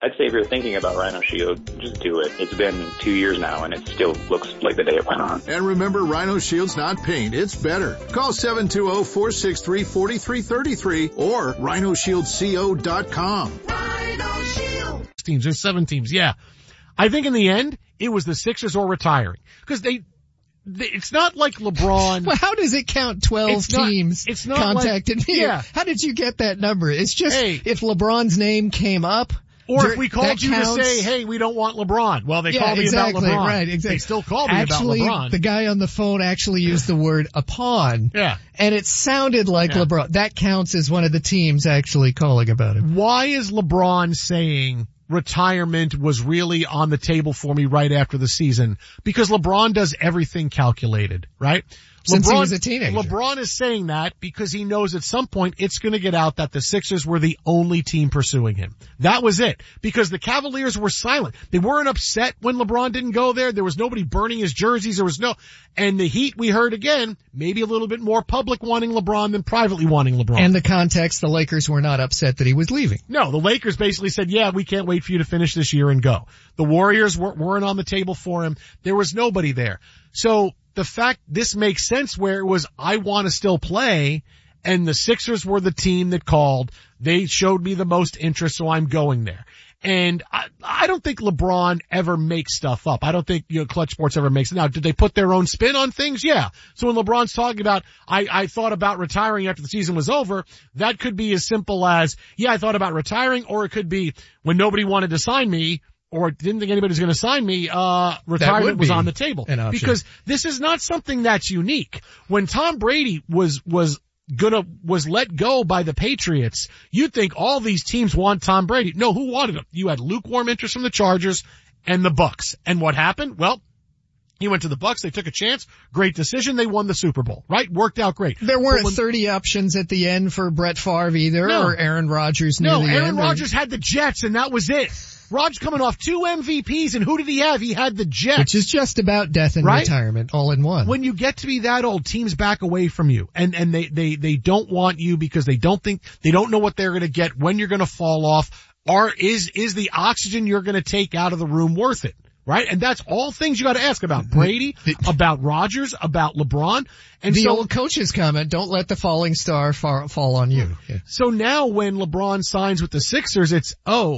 I'd say if you're thinking about Rhino Shield, just do it. It's been 2 years now, and it still looks like the day it went on. And remember, Rhino Shield's not paint, it's better. Call 720-463-4333 or rhinoshieldco.com. Rhino Shield. Teams, there's 7 teams, yeah. I think in the end, it was the Sixers or retiring. Because it's not like LeBron. Well, how does it count 12 teams contacted me? Yeah. How did you get that number? It's just if LeBron's name came up. Or if we called you to say, hey, we don't want LeBron. Well, they called me about LeBron. Right, exactly. They still called me about LeBron. The guy on the phone actually used the word upon. Yeah. And it sounded like LeBron. That counts as one of the teams actually calling about him. Why is LeBron saying retirement was really on the table for me right after the season? Because LeBron does everything calculated, right? Since he was a teenager. LeBron is saying that because he knows at some point it's going to get out that the Sixers were the only team pursuing him. That was it. Because the Cavaliers were silent. They weren't upset when LeBron didn't go there. There was nobody burning his jerseys. And the Heat, we heard again, maybe a little bit more public wanting LeBron than privately wanting LeBron. And the context, the Lakers were not upset that he was leaving. No, the Lakers basically said, yeah, we can't wait for you to finish this year and go. The Warriors weren't on the table for him. There was nobody there. So the fact this makes sense where it was, I want to still play, and the Sixers were the team that called. They showed me the most interest, so I'm going there. And I don't think LeBron ever makes stuff up. I don't think, Clutch Sports ever makes it. Now, did they put their own spin on things? Yeah. So when LeBron's talking about, I thought about retiring after the season was over, that could be as simple as, yeah, I thought about retiring, or it could be when nobody wanted to sign me, or didn't think anybody was going to sign me, retirement was on the table. Because this is not something that's unique. When Tom Brady was let go by the Patriots, you'd think all these teams want Tom Brady. No, who wanted him? You had lukewarm interest from the Chargers and the Bucks. And what happened? Well, he went to the Bucks. They took a chance. Great decision. They won the Super Bowl, right? Worked out great. There weren't 30 options at the end for Brett Favre either, or Aaron Rodgers near the end. No, Aaron Rodgers had the Jets, and that was it. Rodgers coming off 2 MVPs, and who did he have? He had the Jets. Which is just about death and retirement all in one. When you get to be that old, teams back away from you, and they don't want you because they don't know what they're gonna get, when you're gonna fall off, is the oxygen you're gonna take out of the room worth it? Right? And that's all things you gotta ask about Brady, about Rodgers, about LeBron. And the old coach's comment, don't let the falling star fall on you. Yeah. So now when LeBron signs with the Sixers, it's,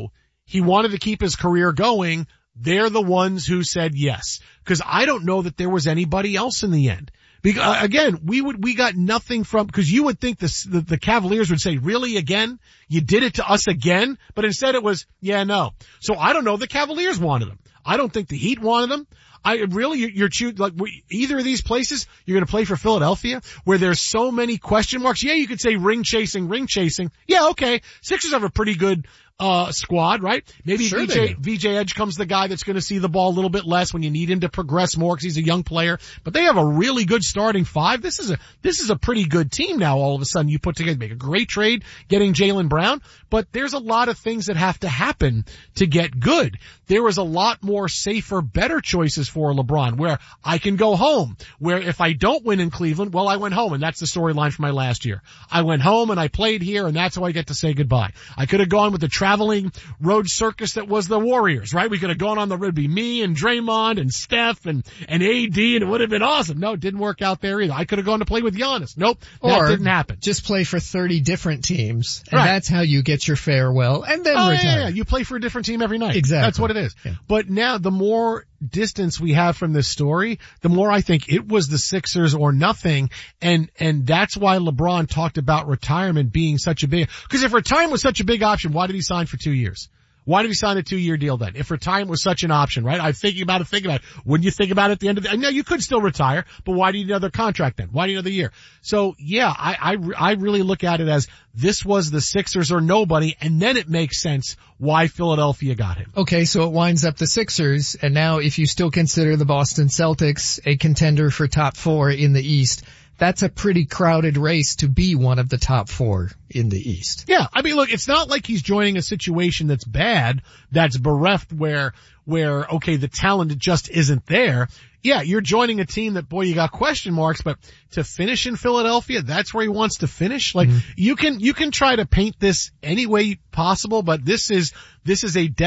he wanted to keep his career going. They're the ones who said yes. Cause I don't know that there was anybody else in the end. Because, again, we got nothing cause you would think the Cavaliers would say, really again? You did it to us again? But instead it was, yeah, no. So I don't know the Cavaliers wanted them. I don't think the Heat wanted them. You're choosing, either of these places, you're going to play for Philadelphia, where there's so many question marks. Yeah, you could say ring chasing. Yeah, okay. Sixers have a pretty good, squad, right? Maybe VJ Edge comes the guy that's going to see the ball a little bit less when you need him to progress more because he's a young player. But they have a really good starting 5. This is a pretty good team now. All of a sudden, you put together, make a great trade, getting Jaylen Brown. But there's a lot of things that have to happen to get good. There was a lot more safer, better choices for LeBron, where I can go home. Where if I don't win in Cleveland, well, I went home, and that's the storyline for my last year. I went home and I played here, and that's how I get to say goodbye. I could have gone with the traveling road circus that was the Warriors, right? We could have gone on the road, be me and Draymond and Steph and AD, and it would have been awesome. No, it didn't work out there either. I could have gone to play with Giannis. Nope, that didn't happen. Just play for 30 different teams, and that's how you get your farewell, and then retire. Yeah, you play for a different team every night. Exactly. That's what it is. Yeah. But now, the more distance we have from this story, the more I think it was the Sixers or nothing, and that's why LeBron talked about retirement being such a big, because if retirement was such a big option, why did he sign for 2 years? Why did he sign a 2-year deal then? If retirement was such an option, right? I'm thinking about it. Wouldn't you think about it at the end of the, no, you could still retire, but why do you need another contract then? Why do you need another year? So yeah, I really look at it as this was the Sixers or nobody, and then it makes sense why Philadelphia got him. Okay, so it winds up the Sixers, and now if you still consider the Boston Celtics a contender for top 4 in the East, that's a pretty crowded race to be one of the top 4 in the East. Yeah, I mean, look, it's not like he's joining a situation that's bad, that's bereft where, okay, the talent just isn't there. Yeah, you're joining a team that, boy, you got question marks, but to finish in Philadelphia, that's where he wants to finish. Like, you can try to paint this any way possible, but this is a